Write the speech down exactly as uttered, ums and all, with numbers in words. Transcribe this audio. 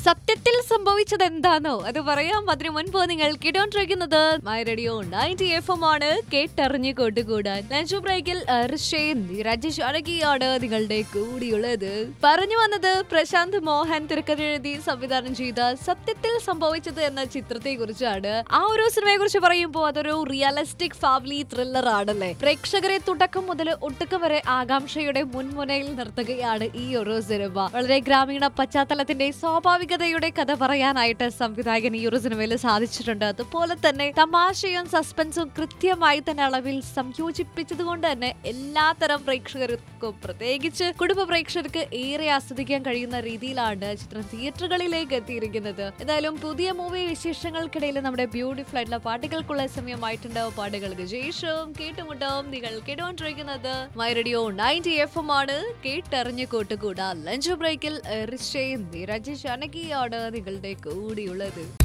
സത്യത്തിൽ സംഭവിച്ചത് എന്താണോ അത് പറയാം. അതിനു മുൻപ് നിങ്ങൾ കേട്ടോണ്ടിരിക്കുന്നത് my radio ninety F M ആണ്. കേട്ടറിഞ്ഞു കൊണ്ടുകൂടാൻ ലഞ്ച് ബ്രേക്കിൽ രാജേഷാണ് നിങ്ങളുടെ കൂടിയുള്ളത്. പറഞ്ഞു വന്നത് പ്രശാന്ത് മോഹൻ തിരക്കഥ എഴുതി സംവിധാനം ചെയ്ത സത്യത്തിൽ സംഭവിച്ചത് എന്ന ചിത്രത്തെ കുറിച്ചാണ്. ആ ഒരു സിനിമയെ കുറിച്ച് പറയുമ്പോൾ അതൊരു റിയലിസ്റ്റിക് ഫാമിലി ത്രില്ലർ ആണല്ലേ. പ്രേക്ഷകരെ തുടക്കം മുതൽ ഒട്ടുക്കം വരെ ആകാംക്ഷയുടെ മുൻമുനയിൽ നിർത്തുകയാണ് ഈ ഒരു സിനിമ. വളരെ ഗ്രാമീണ പശ്ചാത്തലത്തിന്റെ സ്വാഭാവികതയുടെ കഥ പറയാനായിട്ട് സംവിധായകൻ ഈ ഒരു സിനിമയിൽ സാധിച്ചിട്ടുണ്ട്. അതുപോലെ തന്നെ തമാശയും സസ്പെൻസും കൃത്യമായി തന്നെ അളവിൽ സംയോജിപ്പിച്ചത് കൊണ്ട് തന്നെ എല്ലാത്തരം പ്രേക്ഷകർക്കും പ്രത്യേകിച്ച് കുടുംബ പ്രേക്ഷകർക്ക് ഏറെ ആസ്വദിക്കാൻ കഴിയുന്ന രീതിയിലാണ് ചിത്രം തിയേറ്ററുകളിലേക്ക് എത്തിയിരിക്കുന്നത്. എന്തായാലും പുതിയ മൂവി വിശേഷങ്ങൾക്കിടയിൽ നമ്മുടെ ബ്യൂട്ടിഫുൾ ആയിട്ടുള്ള പാട്ടുകൾക്കുള്ള സമയമായിട്ടുണ്ടാവും. പാട്ടുകൾക്ക് ശേഷവും കേട്ടുമുണ്ടാവും. നിങ്ങൾ കേട്ടുകൊണ്ടിരിക്കുന്നത് my radio ninety F M ആണ്. കേട്ടറിഞ്ഞു കൂട്ടുകൂടാ ലഞ്ച് ബ്രേക്കിൽ രാജേഷ് അനകിയാണ് നിങ്ങളുടെ കൂടിയുള്ളത്.